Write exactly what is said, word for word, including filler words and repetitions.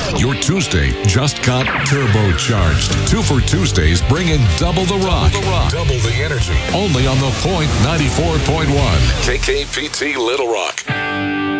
Your Tuesday just got turbocharged. Two for Tuesdays bring in double the rock, double the energy. Only on The Point ninety-four point one. K K P T Little Rock.